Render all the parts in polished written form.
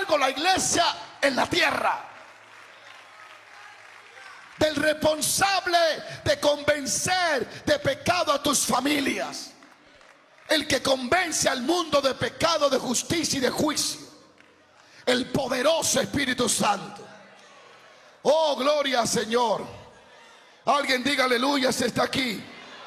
cargo la iglesia en la tierra. Del responsable de convencer de pecado a tus familias. El que convence al mundo de pecado, de justicia y de juicio. El poderoso Espíritu Santo. Oh, gloria al Señor. Alguien diga aleluya si está aquí.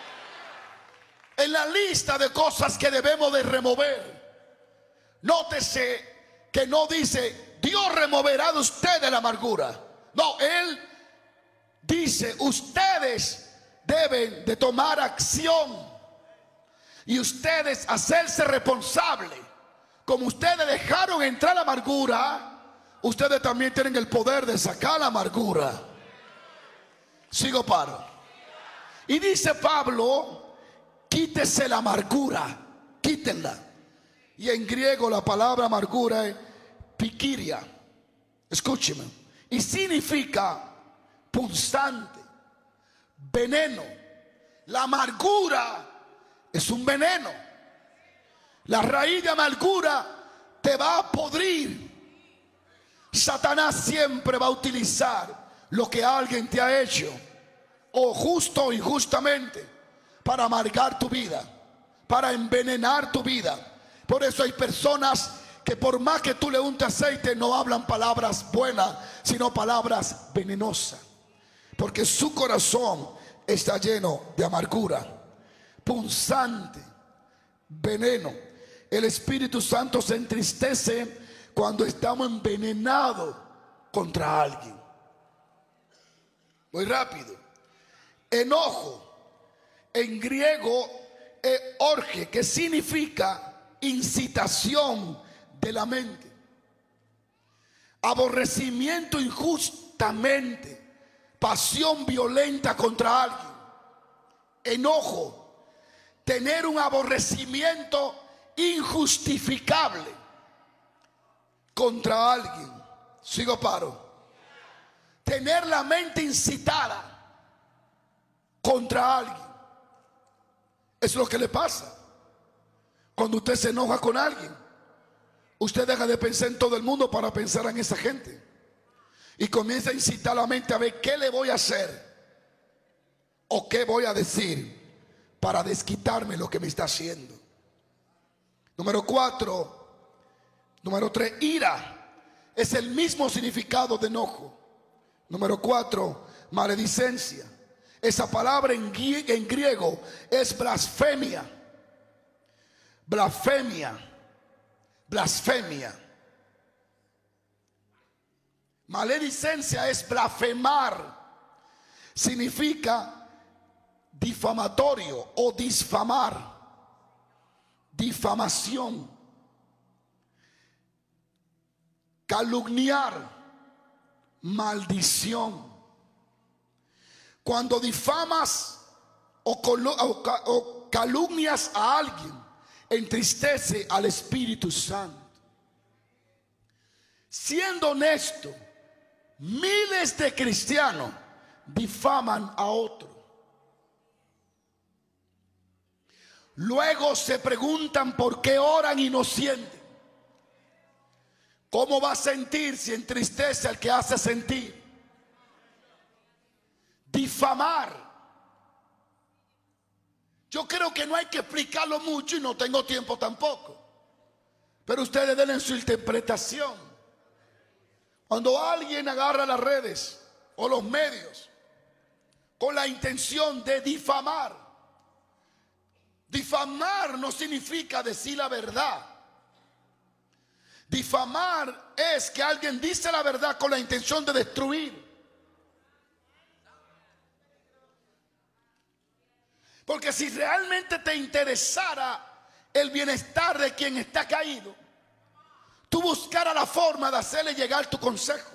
En la lista de cosas que debemos de remover, nótese que no dice Dios removerá de ustedes la amargura. No, Él dice ustedes deben de tomar acción y ustedes hacerse responsables. Como ustedes dejaron entrar la amargura, ustedes también tienen el poder de sacar la amargura. Sigo paro. Y dice Pablo, quítese la amargura, quítenla. Y en griego la palabra amargura es piquiria. Escúcheme. Y significa punzante, veneno. La amargura es un veneno. La raíz de amargura te va a podrir. Satanás siempre va a utilizar lo que alguien te ha hecho, o justo o injustamente, para amargar tu vida, para envenenar tu vida. Por eso hay personas que por más que tú le untes aceite, no hablan palabras buenas, sino palabras venenosas, porque su corazón está lleno de amargura, punzante, veneno. El Espíritu Santo se entristece cuando estamos envenenados contra alguien. Muy rápido. Enojo, en griego es orge, que significa incitación de la mente. Aborrecimiento injustamente, pasión violenta contra alguien. Enojo, tener un aborrecimiento injustificable contra alguien. Sigo paro. Tener la mente incitada contra alguien. Es lo que le pasa cuando usted se enoja con alguien. Usted deja de pensar en todo el mundo para pensar en esa gente y comienza a incitar la mente a ver qué le voy a hacer o qué voy a decir para desquitarme lo que me está haciendo. Número 3, ira. Es el mismo significado de enojo. Número 4, maledicencia. Esa palabra en griego es blasfemia. Blasfemia. Blasfemia. Maledicencia es blasfemar. Significa difamatorio o difamar. Difamación. Calumniar. Maldición. Cuando difamas o calumnias a alguien, entristece al Espíritu Santo. Siendo honesto, miles de cristianos difaman a otros. Luego se preguntan por qué oran y no sienten. ¿Cómo va a sentir si entristece al que hace sentir? Difamar. Yo creo que no hay que explicarlo mucho y no tengo tiempo tampoco. Pero ustedes den su interpretación. Cuando alguien agarra las redes o los medios con la intención de difamar. Difamar no significa decir la verdad. Difamar es que alguien dice la verdad con la intención de destruir. Porque si realmente te interesara el bienestar de quien está caído, tú buscaras la forma de hacerle llegar tu consejo.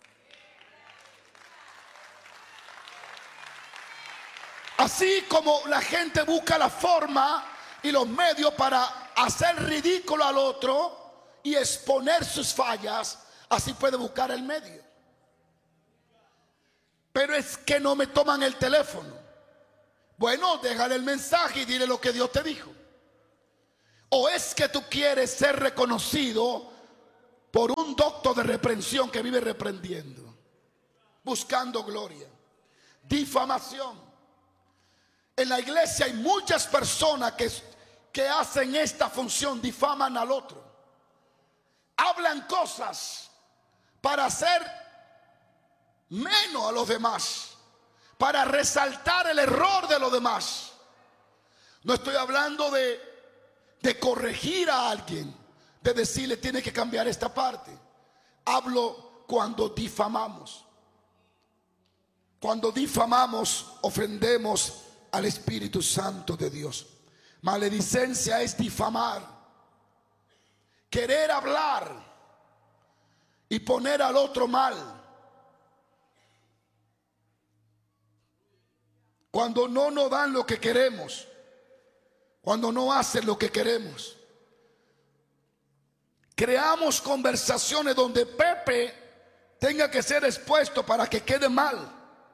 Así como la gente busca la forma y los medios para hacer ridículo al otro y exponer sus fallas, así puede buscar el medio. Pero es que no me toman el teléfono. Bueno, déjale el mensaje y dile lo que Dios te dijo. O es que tú quieres ser reconocido por un docto de reprensión que vive reprendiendo, buscando gloria. Difamación. En la iglesia hay muchas personas que hacen esta función, difaman al otro. Hablan cosas para hacer menos a los demás, para resaltar el error de los demás. No estoy hablando de corregir a alguien, de decirle tiene que cambiar esta parte. Hablo cuando difamamos. Cuando difamamos, ofendemos al Espíritu Santo de Dios. Maledicencia es difamar, querer hablar y poner al otro mal. Cuando no nos dan lo que queremos, cuando no hacen lo que queremos. Creamos conversaciones donde Pepe tenga que ser expuesto para que quede mal.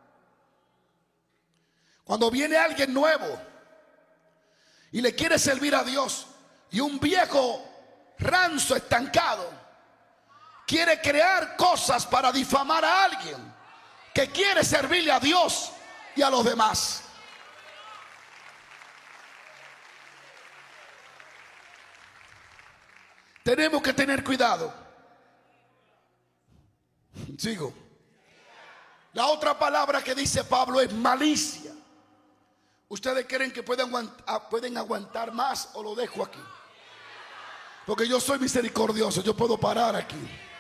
Cuando viene alguien nuevo y le quiere servir a Dios, y un viejo rancio estancado quiere crear cosas para difamar a alguien que quiere servirle a Dios y a los demás. Tenemos que tener cuidado. Sigo. La otra palabra que dice Pablo es malicia. ¿Ustedes creen que pueden aguantar más o lo dejo aquí? Porque yo soy misericordioso, yo puedo parar aquí.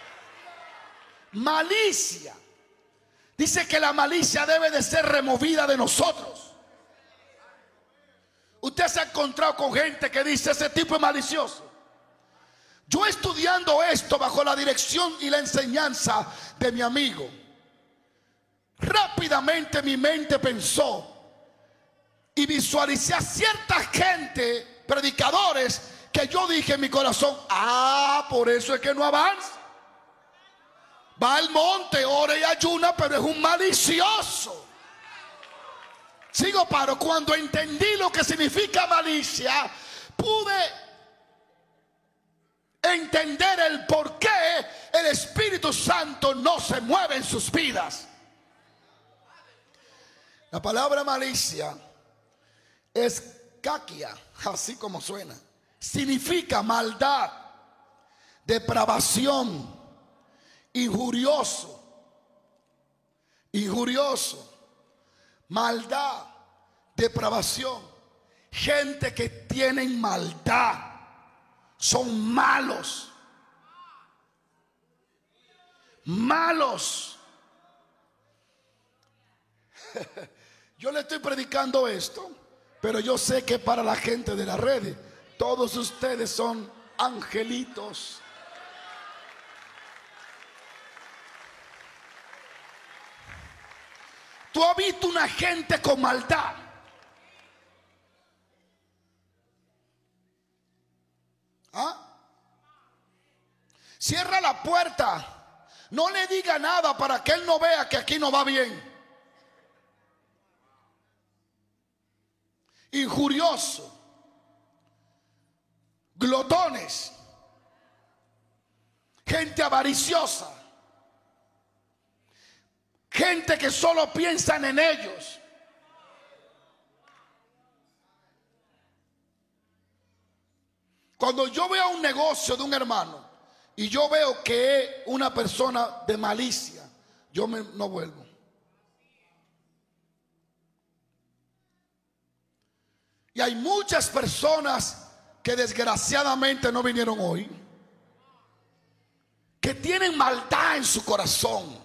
Malicia. Dice que la malicia debe de ser removida de nosotros. Usted se ha encontrado con gente que dice ese tipo es malicioso. Yo estudiando esto bajo la dirección y la enseñanza de mi amigo, rápidamente mi mente pensó y visualicé a cierta gente, predicadores, que yo dije en mi corazón, por eso es que no avanza. Va al monte, ora y ayuna, pero es un malicioso. Sigo, paro. Cuando entendí lo que significa malicia, pude entender el por qué el Espíritu Santo no se mueve en sus vidas. La palabra malicia es kakia, así como suena. Significa maldad, depravación, injurioso, maldad, depravación. Gente que tienen maldad, son malos. Yo le estoy predicando esto, pero yo sé que para la gente de las redes, todos ustedes son angelitos. Tú has visto una gente con maldad. Cierra la puerta. No le diga nada para que él no vea que aquí no va bien. Injurioso, glotones, gente avariciosa, gente que solo piensan en ellos. Cuando yo veo un negocio de un hermano y yo veo que es una persona de malicia, yo no vuelvo. Y hay muchas personas que desgraciadamente no vinieron hoy, que tienen maldad en su corazón.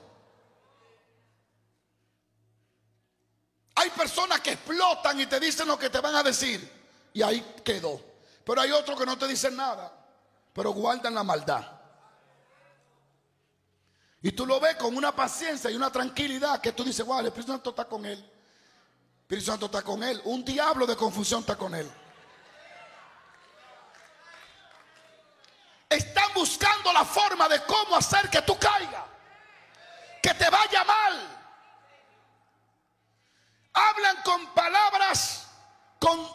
Hay personas que explotan y te dicen lo que te van a decir y ahí quedó. Pero hay otros que no te dicen nada, pero guardan la maldad. Y tú lo ves con una paciencia y una tranquilidad que tú dices, wow, el Espíritu Santo está con él. El Espíritu Santo está con él. Un diablo de confusión está con él. Están buscando la forma de cómo hacer que tú caigas, que te vaya mal. Hablan con palabras, con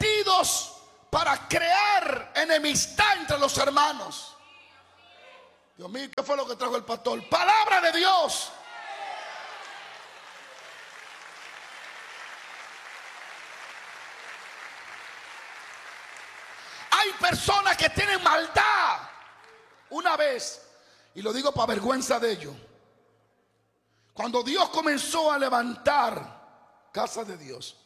sentidos, para crear enemistad entre los hermanos. Dios mío, ¿qué fue lo que trajo el pastor? Palabra de Dios. Hay personas que tienen maldad. Una vez, y lo digo para vergüenza de ellos, cuando Dios comenzó a levantar casa de Dios,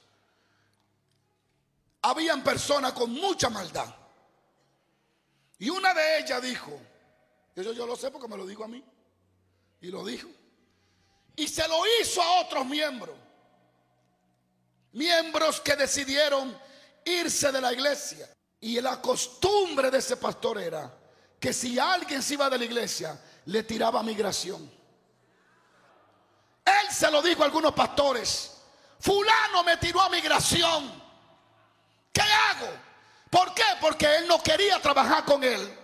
habían personas con mucha maldad. Y una de ellas dijo, eso yo lo sé porque me lo dijo a mí, y lo dijo, y se lo hizo a otros miembros que decidieron irse de la iglesia. Y la costumbre de ese pastor era que si alguien se iba de la iglesia, le tiraba migración. Él se lo dijo a algunos pastores: fulano me tiró a migración, ¿qué hago? ¿Por qué? Porque él no quería trabajar con él.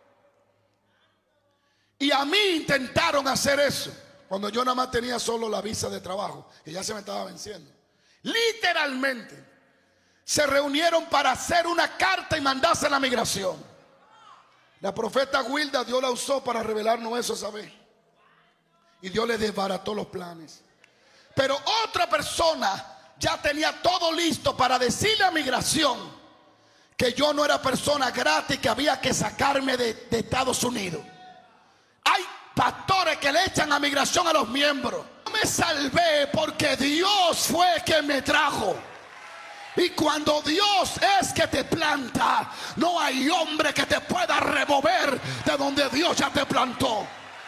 Y a mí intentaron hacer eso cuando yo nada más tenía solo la visa de trabajo, que ya se me estaba venciendo. Literalmente se reunieron para hacer una carta y mandarse la migración. La profeta Wilda, Dios la usó para revelarnos eso esa vez, y Dios le desbarató los planes. Pero otra persona ya tenía todo listo para decirle a migración que yo no era persona gratis, que había que sacarme de Estados Unidos. Hay pastores que le echan a migración a los miembros. Yo me salvé porque Dios fue quien me trajo. Y cuando Dios es que te planta, no hay hombre que te pueda remover de donde Dios ya te plantó.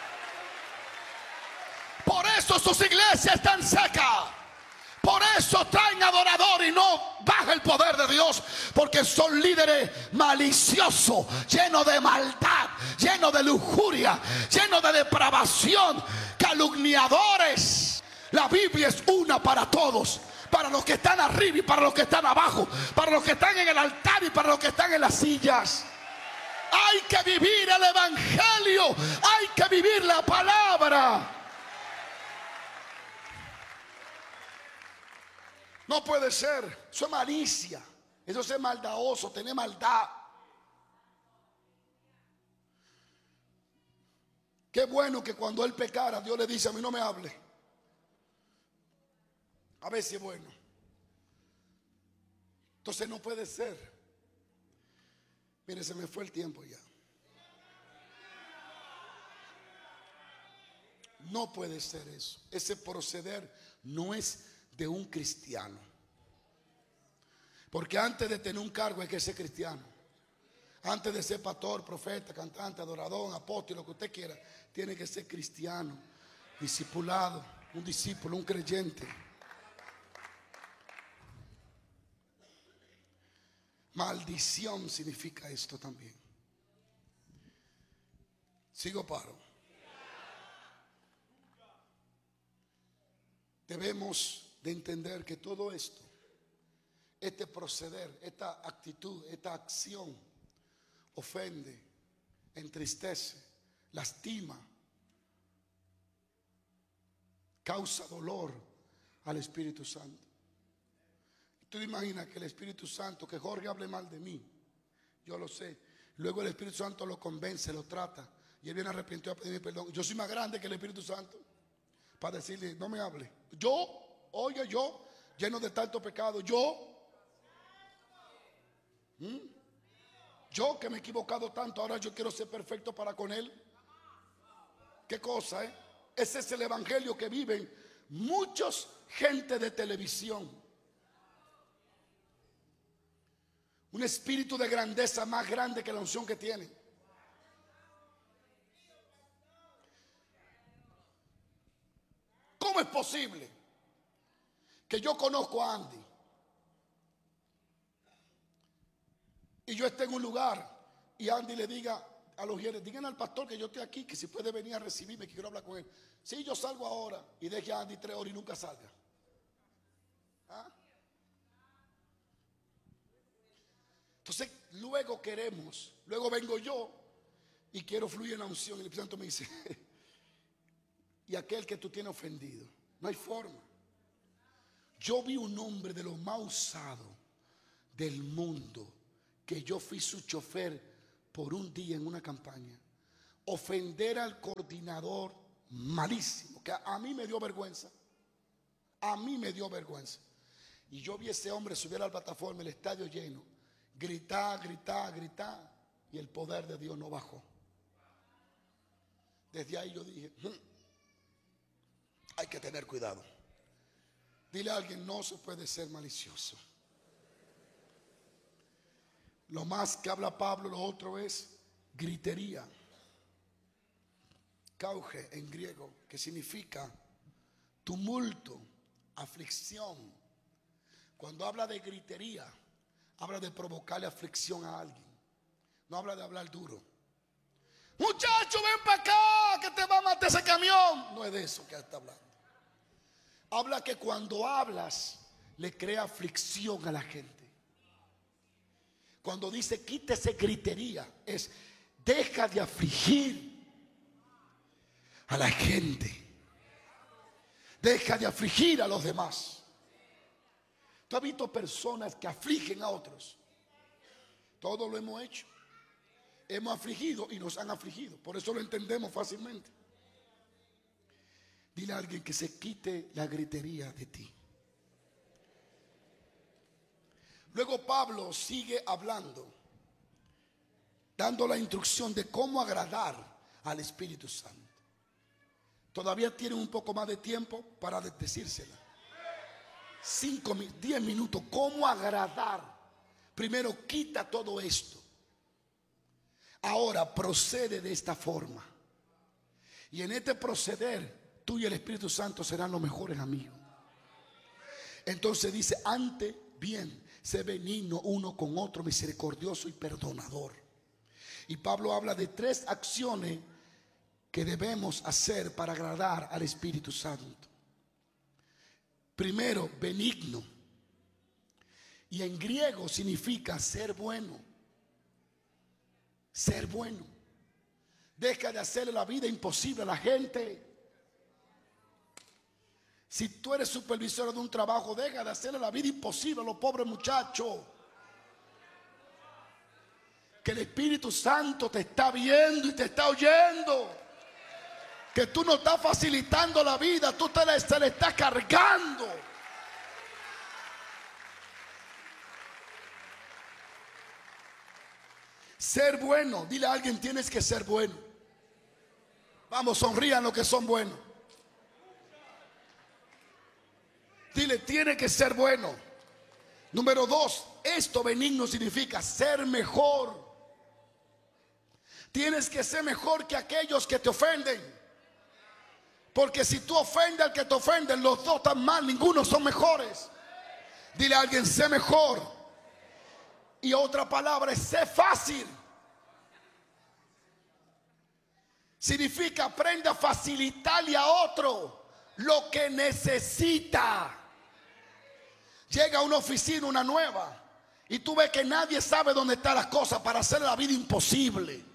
Por eso sus iglesias están secas. Por eso traen adorador y no baja el poder de Dios. Porque son líderes maliciosos, llenos de maldad, llenos de lujuria, llenos de depravación, calumniadores. La Biblia es una para todos. Para los que están arriba y para los que están abajo. Para los que están en el altar y para los que están en las sillas. Hay que vivir el evangelio. Hay que vivir la palabra. No puede ser. Eso es malicia. Eso es ser maldadoso, tener maldad. Qué bueno que cuando él pecara, Dios le dice: a mí no me hable. A ver si es bueno. Entonces no puede ser. Mire, se me fue el tiempo ya. No puede ser eso. Ese proceder no es de un cristiano. Porque antes de tener un cargo hay que ser cristiano. Antes de ser pastor, profeta, cantante, adorador, apóstol, lo que usted quiera, tiene que ser cristiano, discipulado, un discípulo, un creyente. Maldición significa esto también. Sigo, paro. Debemos de entender que todo esto, este proceder, esta actitud, esta acción, ofende, entristece, lastima, causa dolor al Espíritu Santo. Tú te imaginas que el Espíritu Santo, que Jorge hable mal de mí, yo lo sé, luego el Espíritu Santo lo convence, lo trata, y él viene arrepentido a pedirme perdón. Yo soy más grande que el Espíritu Santo para decirle: no me hable. Yo, lleno de tanto pecado, yo que me he equivocado tanto, ahora yo quiero ser perfecto para con él. ¿Qué cosa, Ese es el evangelio que viven muchos gente de televisión. Un espíritu de grandeza más grande que la unción que tienen. ¿Cómo es posible que yo conozco a Andy y yo esté en un lugar y Andy le diga a los líderes: digan al pastor que yo estoy aquí, que si puede venir a recibirme, que quiero hablar con él? Sí, yo salgo ahora, y deje a Andy 3 horas y nunca salga. ¿Ah? Entonces luego vengo yo y quiero fluir en la unción, y el Espíritu Santo me dice: y aquel que tú tienes ofendido, no hay forma. Yo vi un hombre de los más usados del mundo, que yo fui su chofer por un día en una campaña. ofender al coordinador, malísimo, que a mí me dio vergüenza. A mí me dio vergüenza. Y yo vi a ese hombre subir a la plataforma, el estadio lleno, gritar, y el poder de Dios no bajó. Desde ahí yo dije, hay que tener cuidado. Dile a alguien, no se puede ser malicioso. Lo más que habla Pablo, lo otro es gritería. Kauge en griego, que significa tumulto, aflicción. Cuando habla de gritería, habla de provocarle aflicción a alguien. No habla de hablar duro. Muchacho, ven para acá, que te va a matar ese camión. No es de eso que está hablando. Habla que cuando hablas, le crea aflicción a la gente. Cuando dice quítese gritería, es deja de afligir a la gente. Deja de afligir a los demás. ¿Tú has visto personas que afligen a otros? Todos lo hemos hecho. Hemos afligido y nos han afligido. Por eso lo entendemos fácilmente. Dile a alguien que se quite la gritería de ti. Luego Pablo sigue hablando, dando la instrucción de cómo agradar al Espíritu Santo. Todavía tienen un poco más de tiempo para decírsela. 10 minutos. ¿Cómo agradar? Primero quita todo esto. Ahora procede de esta forma. Y en este proceder, tú y el Espíritu Santo serán los mejores amigos. Entonces dice, antes bien, sé benigno uno con otro, misericordioso y perdonador. Y Pablo habla de 3 acciones que debemos hacer para agradar al Espíritu Santo. Primero, benigno. Y en griego significa ser bueno. Ser bueno. Deja de hacerle la vida imposible a la gente. Si tú eres supervisor de un trabajo, deja de hacerle la vida imposible a los pobres muchachos. Que el Espíritu Santo te está viendo y te está oyendo. Que tú no estás facilitando la vida, tú se le estás cargando. Ser bueno. Dile a alguien, tienes que ser bueno. Vamos, sonrían los que son buenos. Dile, tiene que ser bueno. Número 2, esto benigno significa ser mejor. Tienes que ser mejor que aquellos que te ofenden. Porque si tú ofendes al que te ofende, los dos están mal, ninguno son mejores. Dile a alguien, sé mejor. Y otra palabra es sé fácil. Significa aprende a facilitarle a otro lo que necesita. Llega a una oficina, una nueva, y tú ves que nadie sabe dónde están las cosas para hacer la vida imposible.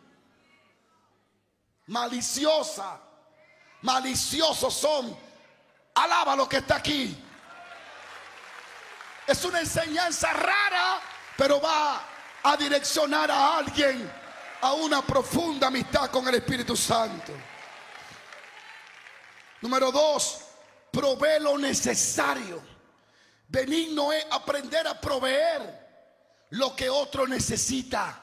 Maliciosa. Maliciosos son. Alaba lo que está aquí. Es una enseñanza rara, pero va a direccionar a alguien a una profunda amistad con el Espíritu Santo. Número 2, provee lo necesario. Benigno es aprender a proveer lo que otro necesita.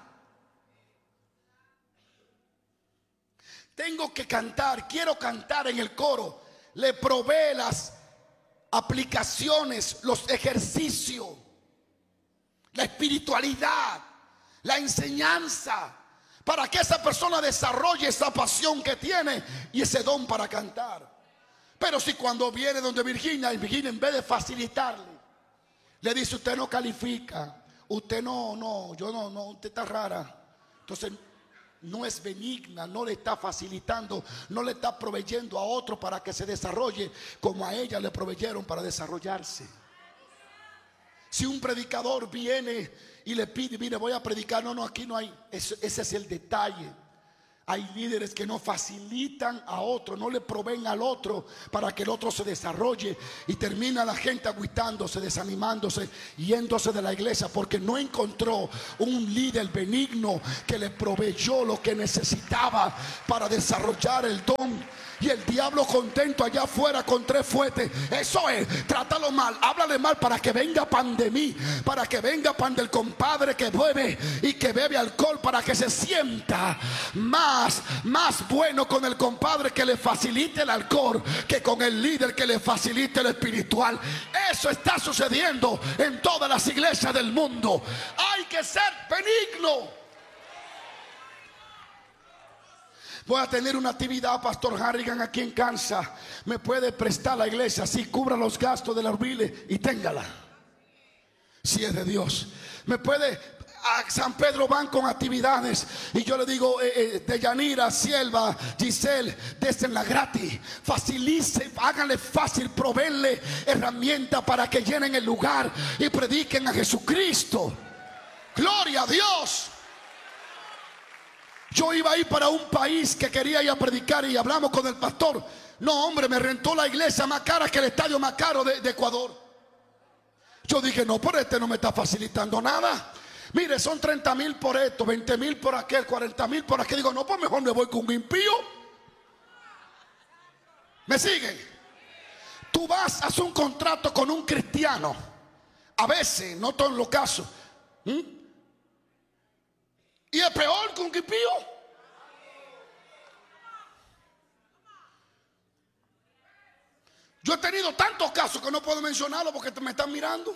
Tengo que cantar, quiero cantar en el coro. Le provee las aplicaciones, los ejercicios, la espiritualidad, la enseñanza, para que esa persona desarrolle esa pasión que tiene y ese don para cantar. Pero si cuando viene donde Virginia, y Virginia en vez de facilitarle, le dice, usted no califica, usted usted está rara. Entonces no es benigna, no le está facilitando, no le está proveyendo a otro para que se desarrolle como a ella le proveyeron para desarrollarse. Si un predicador viene y le pide, mire, voy a predicar, no, aquí no hay, ese es el detalle. Hay líderes que no facilitan a otro, no le proveen al otro para que el otro se desarrolle, y termina la gente agüitándose, desanimándose, yéndose de la iglesia porque no encontró un líder benigno que le proveyó lo que necesitaba para desarrollar el don. Y el diablo contento allá afuera con 3 fuetes. Eso es, trátalo mal, háblale mal para que venga pan de mí, para que venga pan del compadre que bebe y que bebe alcohol, para que se sienta más bueno con el compadre que le facilite el alcohol que con el líder que le facilite el espiritual. Eso está sucediendo en todas las iglesias del mundo. Hay que ser benigno. Voy a tener una actividad, Pastor Harrigan, aquí en Kansas. ¿Me puede prestar la iglesia? Sí, cubra los gastos de la urbile y téngala, si es de Dios. ¿Me puede? A San Pedro van con actividades y yo le digo, de Yanira, Sierva, Giselle, désenla gratis, facilice, háganle fácil, proveenle herramientas para que llenen el lugar y prediquen a Jesucristo. Gloria a Dios. Yo iba a ir para un país que quería ir a predicar y hablamos con el pastor. No, hombre, me rentó la iglesia más cara que el estadio más caro de Ecuador. Yo dije, no, pero este no me está facilitando nada. Mire, son 30,000 por esto, 20,000 por aquel, 40,000 por aquel. Digo, no, pues mejor me voy con un impío. ¿Me siguen? Tú vas a hacer un contrato con un cristiano. A veces, no todos los casos. Y es peor que un impío. Yo he tenido tantos casos que no puedo mencionarlo porque me están mirando.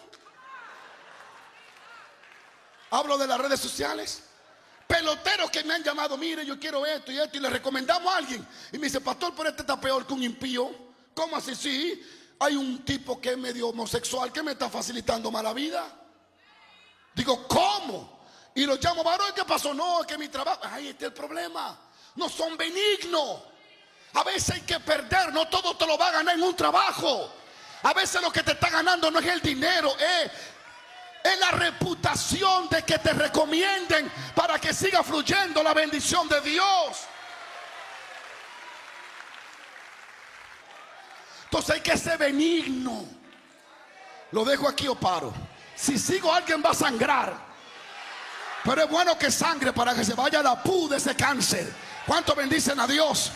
Hablo de las redes sociales. Peloteros que me han llamado, mire, yo quiero esto y esto, y le recomendamos a alguien. Y me dice, pastor, pero este está peor que un impío. ¿Cómo así? Sí, hay un tipo que es medio homosexual que me está facilitando mala vida. Digo, ¿cómo? Y los llamo, varón, ¿qué pasó? No, es que mi trabajo, ahí está el problema. No son benignos. A veces hay que perder, no todo te lo va a ganar en un trabajo. A veces lo que te está ganando no es el dinero, es la reputación de que te recomienden para que siga fluyendo la bendición de Dios. Entonces hay que ser benigno. Lo dejo aquí o paro. Si sigo, alguien va a sangrar. Pero es bueno que sangre para que se vaya la pu de ese cáncer. ¿Cuánto bendicen a Dios?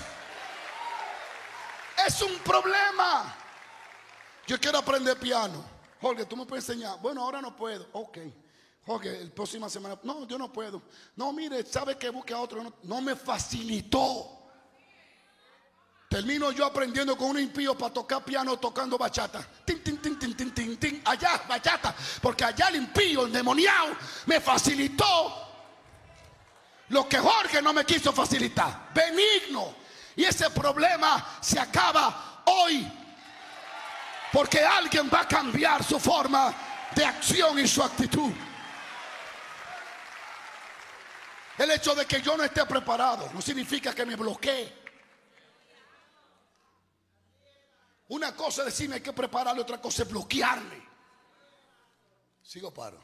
Es un problema. Yo quiero aprender piano. Jorge, ¿tú me puedes enseñar? Bueno, ahora no puedo. Ok. Jorge, la próxima semana. No, yo no puedo. No, mire, ¿sabe que busque a otro? No me facilitó. Termino yo aprendiendo con un impío para tocar piano tocando bachata. Tin, tin, tin, tin, tin, tin, tin. Allá, bachata. Porque allá el impío, el endemoniado, me facilitó lo que Jorge no me quiso facilitar. Benigno. Y ese problema se acaba hoy. Porque alguien va a cambiar su forma de acción y su actitud. El hecho de que yo no esté preparado no significa que me bloquee. Una cosa es decirme hay que prepararle, otra cosa es bloquearme. Sigo, paro.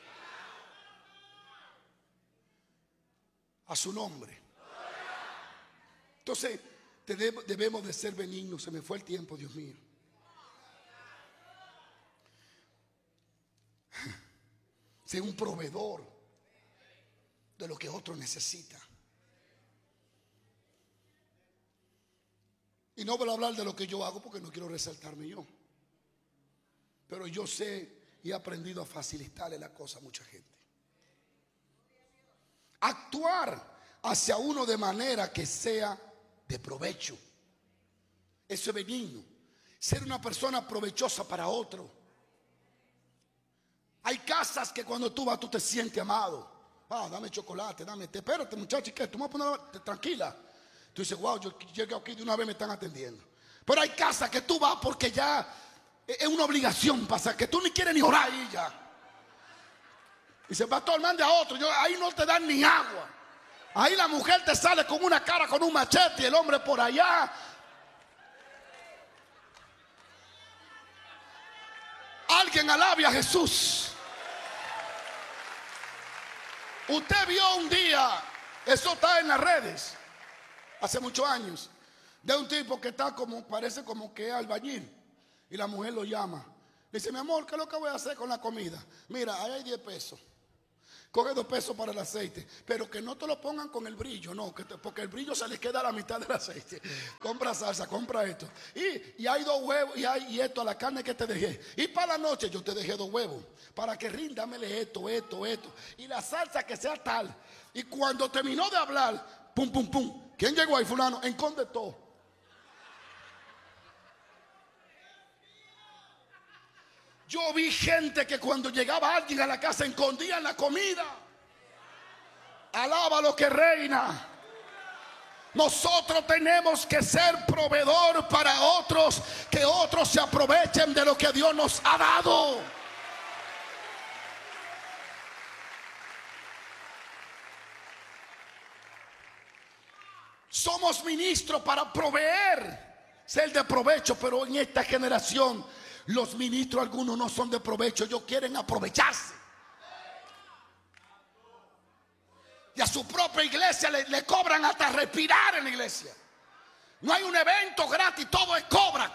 A su nombre. Entonces debemos de ser benignos. Se me fue el tiempo, Dios mío. Ser un proveedor de lo que otro necesita. Y no voy a hablar de lo que yo hago porque no quiero resaltarme yo. Pero yo sé y he aprendido a facilitarle la cosa a mucha gente. Actuar hacia uno de manera que sea de provecho. Eso es benigno. Ser una persona provechosa para otro. Hay casas que cuando tú vas tú te sientes amado. Dame chocolate, dame té. Espérate, muchacho, ¿qué? Tú me vas a poner tranquila. Tú dices, wow, yo llegué aquí de una vez me están atendiendo. Pero hay casas que tú vas porque ya es una obligación pasar, que tú ni quieres ni orar ahí ya. Dice, pastor, mande a otro. Ahí no te dan ni agua. Ahí la mujer te sale con una cara, con un machete, y el hombre por allá. Alguien alabe a Jesús. Usted vio un día, eso está en las redes, hace muchos años, de un tipo que está como, parece como que es albañil, y la mujer lo llama. Le dice: mi amor, ¿qué es lo que voy a hacer con la comida? Mira, ahí hay 10 pesos. Coge 2 pesos para el aceite, pero que no te lo pongan con el brillo, no, porque el brillo se les queda a la mitad del aceite. Compra salsa, compra esto. Y hay 2 huevos, y esto, a la carne que te dejé. Y para la noche yo te dejé 2 huevos, para que ríndamele esto. Y la salsa que sea tal. Y cuando terminó de hablar, pum, pum, pum. ¿Quién llegó ahí, fulano? Esconde todo. Yo vi gente que cuando llegaba alguien a la casa escondían la comida. Alaba lo que reina. Nosotros tenemos que ser proveedor para otros, que otros se aprovechen de lo que Dios nos ha dado. Somos ministros para proveer, ser de provecho, pero en esta generación los ministros, algunos no son de provecho, ellos quieren aprovecharse. Y a su propia iglesia le cobran hasta respirar en la iglesia. No hay un evento gratis, todo es cobra.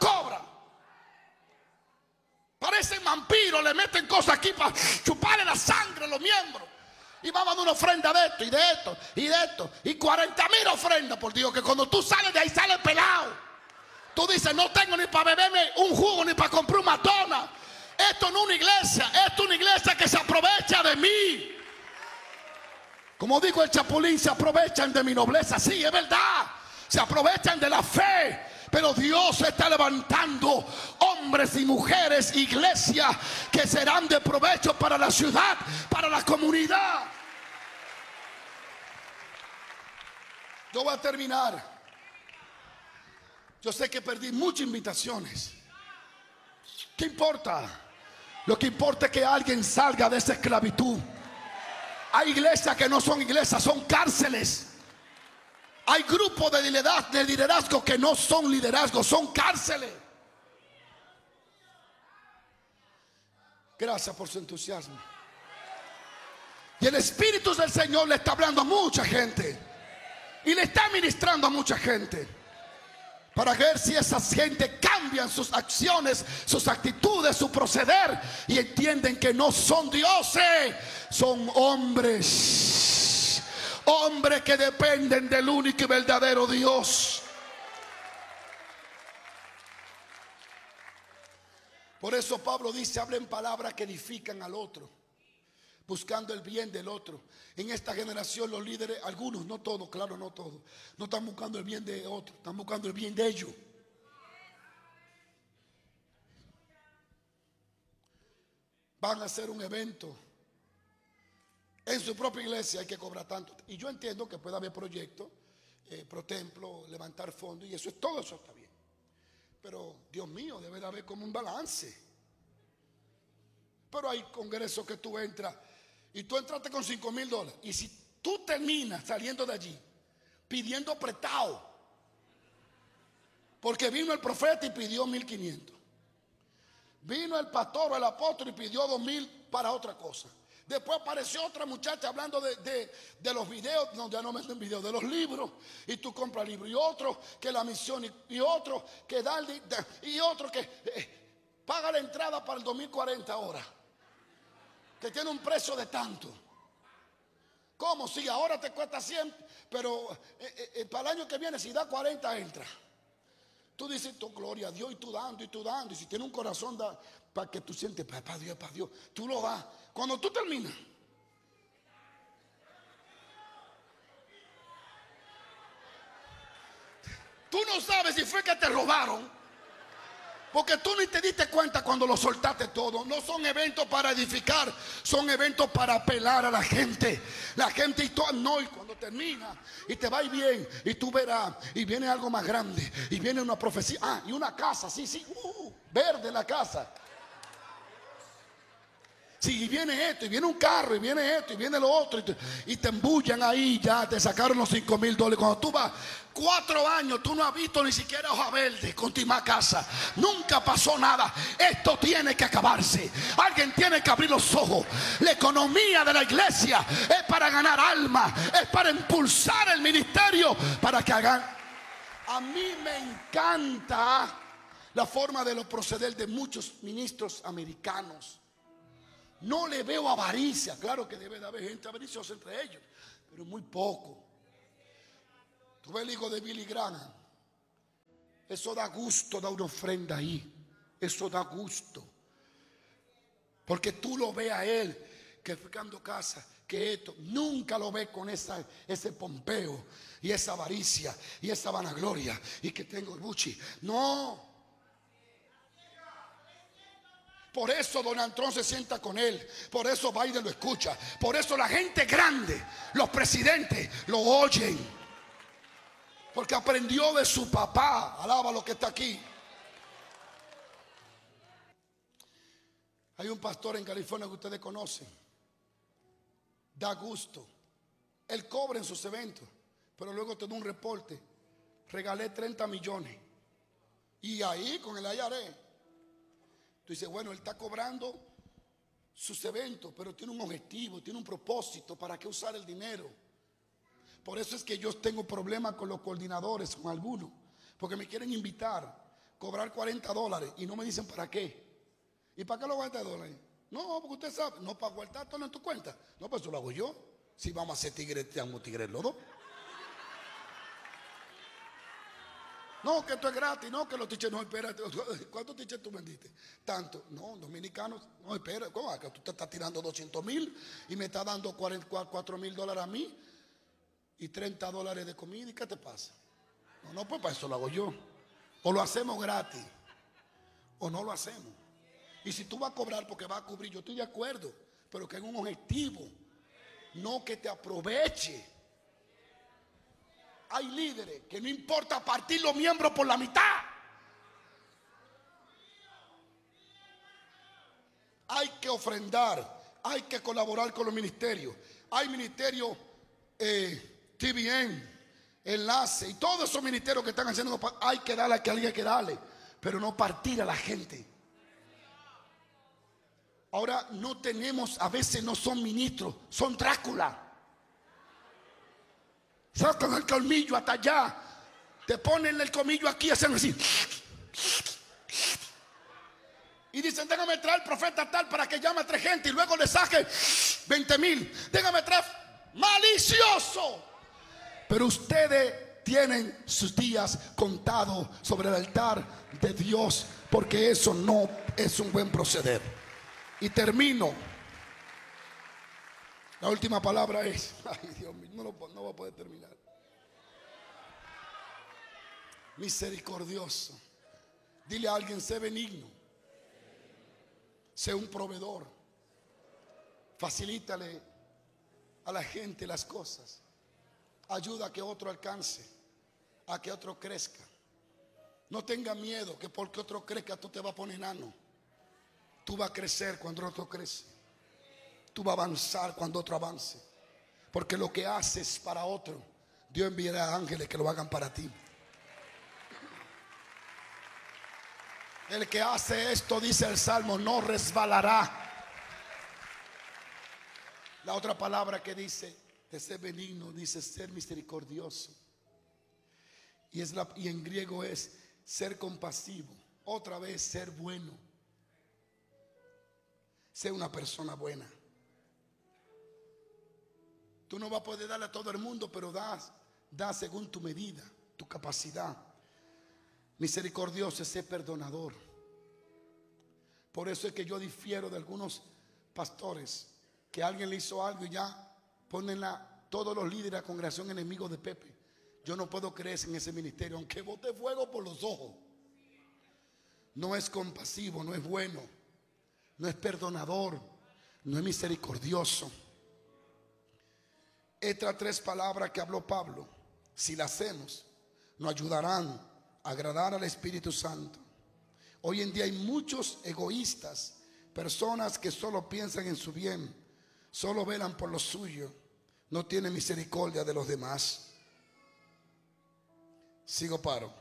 Parecen vampiros, le meten cosas aquí para chuparle la sangre a los miembros. Y vamos a dar una ofrenda de esto y de esto y de esto. Y 40,000 ofrendas, por Dios, que cuando tú sales de ahí sales pelado. Tú dices: no tengo ni para beberme un jugo ni para comprar un McDonald's. Esto no es una iglesia, esto es una iglesia que se aprovecha de mí. Como dijo el Chapulín, se aprovechan de mi nobleza. Sí, es verdad, se aprovechan de la fe. Pero Dios está levantando hombres y mujeres, iglesias, que serán de provecho para la ciudad, para la comunidad. Yo voy a terminar. Yo sé que perdí muchas invitaciones. ¿Qué importa? Lo que importa es que alguien salga de esa esclavitud. Hay iglesias que no son iglesias, son cárceles. Hay grupos de liderazgo que no son liderazgos, son cárceles. Gracias por su entusiasmo. Y el Espíritu del Señor le está hablando a mucha gente. Y le está ministrando a mucha gente. Para ver si esas gente cambian sus acciones, sus actitudes, su proceder. Y entienden que no son dioses, son hombres. Hombres que dependen del único y verdadero Dios. Por eso Pablo dice: hablen palabras que edifican al otro, buscando el bien del otro. En esta generación los líderes, algunos, no todos, claro, no todos, no están buscando el bien de otros, están buscando el bien de ellos. Van a hacer un evento en su propia iglesia, hay que cobrar tanto. Y yo entiendo que puede haber proyectos, pro templo, levantar fondos, y eso es todo, eso está bien. Pero Dios mío, debe de haber como un balance. Pero hay congresos que tú entras y tú entraste con $5,000, y si tú terminas saliendo de allí pidiendo prestado, porque vino el profeta y pidió 1,500, vino el pastor o el apóstol y pidió 2,000 para otra cosa. Después apareció otra muchacha hablando de los videos, no, ya no me den videos, de los libros, y tú compras libros, y otro que la misión, y otro que da y otro que paga la entrada para el 2040 ahora, que tiene un precio de tanto. ¿Cómo? Si ahora te cuesta 100, pero para el año que viene, si da 40, entra. Tú dices: tu gloria a Dios, y tú dando, y si tiene un corazón para que tú sientes, para Dios, tú lo das. Cuando tú terminas, tú no sabes si fue que te robaron, porque tú ni te diste cuenta cuando lo soltaste todo. No son eventos para edificar, son eventos para apelar a la gente. La gente, y cuando termina y te va bien, y tú verás, y viene algo más grande, y viene una profecía, y una casa, sí, verde la casa. Si viene esto, y viene un carro, y viene esto, y viene lo otro, y te embullan ahí, ya te sacaron los $5,000. Cuando tú vas 4 años, tú no has visto ni siquiera hoja verde con tu misma casa. Nunca pasó nada. Esto tiene que acabarse. Alguien tiene que abrir los ojos. La economía de la iglesia es para ganar almas, es para impulsar el ministerio, para que hagan. A mí me encanta la forma de proceder de muchos ministros americanos. No le veo avaricia. Claro que debe de haber gente avariciosa entre ellos, pero muy poco. Tú ves el hijo de Billy Graham. Eso da gusto, da una ofrenda ahí. Eso da gusto. Porque tú lo ves a él, que ficando casa, que esto, nunca lo ves con ese pompeo y esa avaricia y esa vanagloria y que tengo el buchi. No. Por eso Donald Trump se sienta con él. Por eso Biden lo escucha. Por eso la gente grande, los presidentes, lo oyen. Porque aprendió de su papá. Alaba lo que está aquí. Hay un pastor en California que ustedes conocen. Da gusto. Él cobra en sus eventos, pero luego te da un reporte. Regalé 30 millones. Y ahí con el IRS. Tú dices, bueno, él está cobrando sus eventos, pero tiene un objetivo, tiene un propósito. ¿Para qué usar el dinero? Por eso es que yo tengo problemas con los coordinadores, con algunos, porque me quieren invitar, cobrar $40 y no me dicen para qué. ¿Y para qué los $40? No, porque usted sabe, no para guardar todo en tu cuenta. No, pues eso lo hago yo. Si vamos a ser tigres, te amo tigres los dos. No, que esto es gratis, no, que los tiches, no, espérate. ¿Cuántos tiches tú vendiste? Tanto. No, dominicanos, no, espera, ¿cómo? Que tú te estás tirando 200,000 y me estás dando $4,000 a mí y $30 de comida. ¿Y qué te pasa? No, pues para eso lo hago yo. O lo hacemos gratis o no lo hacemos. Y si tú vas a cobrar porque vas a cubrir, yo estoy de acuerdo, pero que hay un objetivo, no que te aproveche. Hay líderes que no importa partir los miembros por la mitad. Hay que ofrendar, hay que colaborar con los ministerios. Hay ministerios TBN, Enlace y todos esos ministerios que están haciendo. Hay que darle a que alguien hay que darle, pero no partir a la gente. Ahora no tenemos, a veces no son ministros, son Drácula. Sacan el colmillo hasta allá, te ponen el colmillo aquí, hacen así y dicen, déjame traer al profeta tal para que llame a 3 gente y luego le saque 20,000. Déjame traer, malicioso. Pero ustedes tienen sus días contados sobre el altar de Dios, porque eso no es un buen proceder. Y termino. La última palabra es, ay Dios mío, no voy a poder terminar. Misericordioso. Dile a alguien, sé benigno. Sé un proveedor. Facilítale a la gente las cosas. Ayuda a que otro alcance, a que otro crezca. No tenga miedo que porque otro crezca tú te vas a poner enano. Tú vas a crecer cuando otro crece. Tú vas a avanzar cuando otro avance. Porque lo que haces para otro, Dios enviará ángeles que lo hagan para ti. El que hace esto, dice el Salmo, no resbalará. La otra palabra que dice de ser benigno, dice ser misericordioso. Y en griego es ser compasivo. Otra vez, ser bueno. Ser una persona buena. Tú no vas a poder darle a todo el mundo, pero da según tu medida, tu capacidad. Misericordioso es ser perdonador. Por eso es que yo difiero de algunos pastores que alguien le hizo algo y ya ponen todos los líderes de la congregación enemigos de Pepe. Yo no puedo creer en ese ministerio, aunque bote fuego por los ojos. No es compasivo, no es bueno, no es perdonador, no es misericordioso. Estas 3 palabras que habló Pablo, si las hacemos, nos ayudarán a agradar al Espíritu Santo. Hoy en día hay muchos egoístas Personas que solo piensan en su bien, solo velan por lo suyo, no tienen misericordia de los demás. Sigo paro.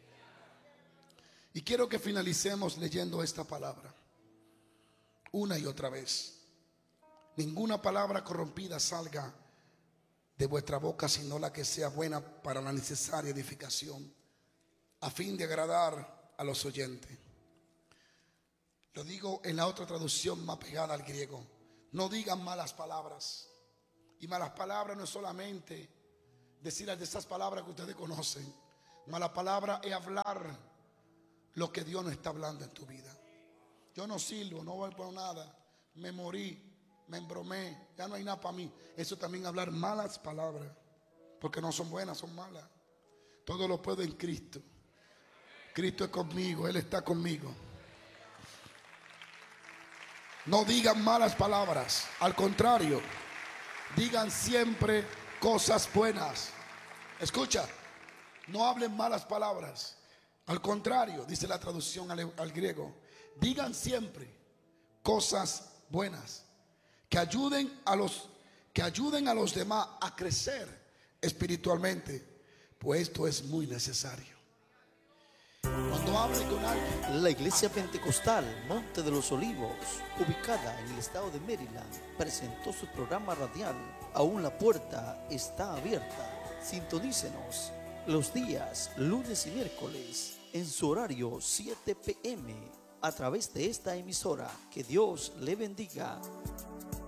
Y quiero que finalicemos leyendo esta palabra una y otra vez. Ninguna palabra corrompida salga de vuestra boca, sino la que sea buena para la necesaria edificación, a fin de agradar a los oyentes. Lo digo en la otra traducción más pegada al griego. No digan malas palabras. Y malas palabras no es solamente decir de esas palabras que ustedes conocen. Mala palabra es hablar lo que Dios no está hablando en tu vida. Yo no sirvo, no voy por nada, me morí, me embromé, ya no hay nada para mí. Eso también hablar malas palabras, porque no son buenas, son malas. Todo lo puedo en Cristo. Cristo es conmigo, Él está conmigo. No digan malas palabras, al contrario, digan siempre cosas buenas. Escucha, no hablen malas palabras. Al contrario, dice la traducción al griego, digan siempre cosas buenas que ayuden a los demás a crecer espiritualmente, pues esto es muy necesario. Cuando hable con alguien. La Iglesia Pentecostal Monte de los Olivos, ubicada en el estado de Maryland, presentó su programa radial Aún la puerta está abierta. Sintonícenos los días lunes y miércoles en su horario 7 p.m. a través de esta emisora. Que Dios le bendiga.